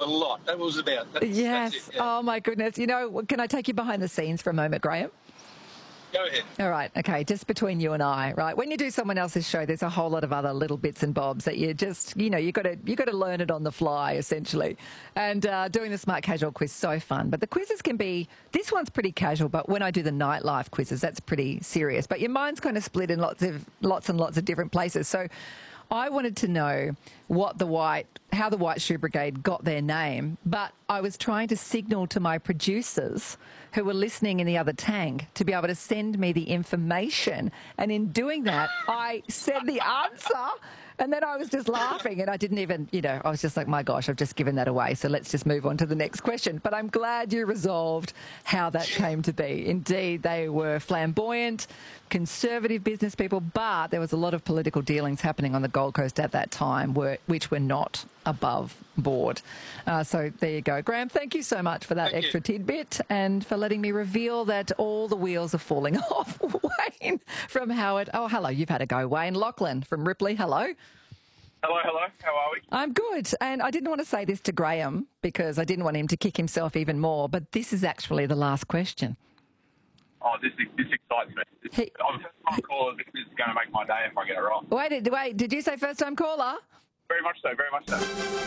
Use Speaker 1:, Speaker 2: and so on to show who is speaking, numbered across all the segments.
Speaker 1: lot. That was about.
Speaker 2: Yes.
Speaker 1: That's it, yeah.
Speaker 2: Oh, my goodness. You know, can I take you behind the scenes for a moment, Graham?
Speaker 1: Go ahead.
Speaker 2: All right. Okay. Just between you and I, right? When you do someone else's show, there's a whole lot of other little bits and bobs that you just, you got to learn it on the fly, essentially. And doing the Smart Casual quiz, so fun. But the quizzes can be, this one's pretty casual, but when I do the nightlife quizzes, that's pretty serious. But your mind's kind of split in lots and lots of different places. So I wanted to know how the White Shoe Brigade got their name, but I was trying to signal to my producers who were listening in the other tank to be able to send me the information. And in doing that, I said the answer, and then I was just laughing, and I didn't even, I was just like, my gosh, I've just given that away. So let's just move on to the next question. But I'm glad you resolved how that came to be. Indeed, they were flamboyant, conservative business people, but there was a lot of political dealings happening on the Gold Coast at that time, which were not above board. So there you go. Graham, thank you so much for that extra tidbit and for letting me reveal that all the wheels are falling off. Wayne from Howard. Oh, hello. You've had a go, Wayne. Lachlan from Ripley. Hello.
Speaker 3: Hello. How are we?
Speaker 2: I'm good. And I didn't want to say this to Graham because I didn't want him to kick himself even more, but this is actually the last question.
Speaker 3: Oh, this excites me. I'm a first-time caller. This is going to make my day if I get it wrong.
Speaker 2: Wait, did you say first-time caller?
Speaker 3: Very much so, very much so.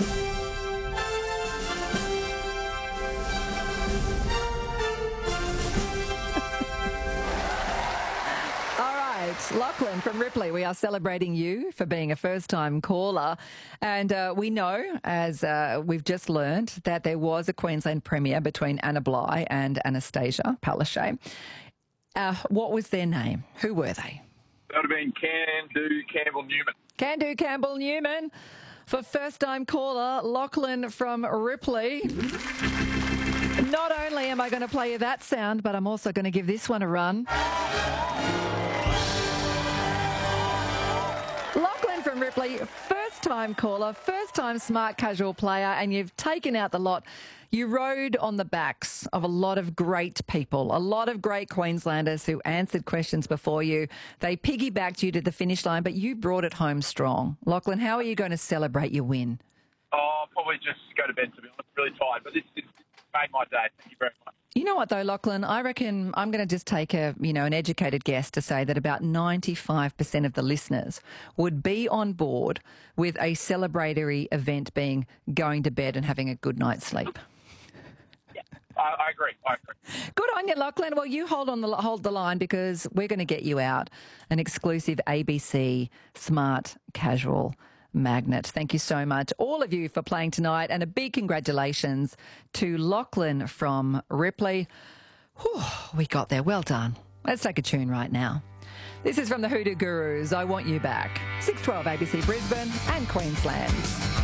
Speaker 2: All right, Lachlan from Ripley, we are celebrating you for being a first-time caller. And we know, as we've just learned, that there was a Queensland premiere between Anna Bligh and Anastasia Palaszczuk. What was their name? Who were they?
Speaker 3: That would have been Can-Do Campbell-Newman.
Speaker 2: Can-Do Campbell-Newman. For first-time caller, Lachlan from Ripley. Not only am I going to play you that sound, but I'm also going to give this one a run. Lachlan from Ripley, first-time caller, first-time Smart Casual player, and you've taken out the lot. You rode on the backs of a lot of great people, a lot of great Queenslanders who answered questions before you. They piggybacked you to the finish line, but you brought it home strong. Lachlan, how are you going to celebrate your win?
Speaker 3: Oh, I'll probably just go to bed, to be honest. Really tired, but this made my day. Thank you very much.
Speaker 2: You know what, though, Lachlan? I reckon I'm going to just take an educated guess to say that about 95% of the listeners would be on board with a celebratory event being going to bed and having a good night's sleep.
Speaker 3: I agree.
Speaker 2: Good on you, Lachlan. Well, you hold the line because we're going to get you out an exclusive ABC Smart Casual magnet. Thank you so much, all of you, for playing tonight, and a big congratulations to Lachlan from Ripley. Whew, we got there. Well done. Let's take a tune right now. This is from the Hoodoo Gurus, I Want You Back. 612 ABC Brisbane and Queensland.